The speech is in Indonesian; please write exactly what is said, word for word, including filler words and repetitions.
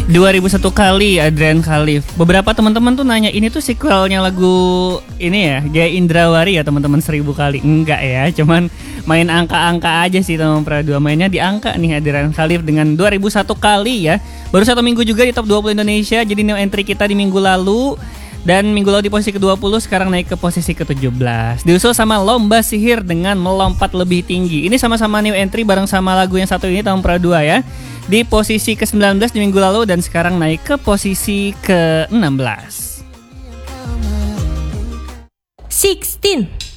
dua ribu satu kali Adrian Khalif. Beberapa teman-teman tuh nanya ini tuh sequelnya lagu ini ya, Jaya Indrawari ya teman-teman, seribu kali. Enggak ya, cuman main angka-angka aja sih teman Pradua. Mainnya di angka nih Adrian Khalif dengan dua ribu satu kali ya. Baru satu minggu juga di top dua puluh Indonesia. Jadi new entry kita di minggu lalu. Dan minggu lalu di posisi ke dua puluh, sekarang naik ke posisi ke tujuh belas. Diusul sama Lomba Sihir dengan Melompat Lebih Tinggi. Ini sama-sama new entry bareng sama lagu yang satu ini tahun Pradua ya. Di posisi ke sembilan belas di minggu lalu dan sekarang naik ke posisi ke enam belas. enam belas.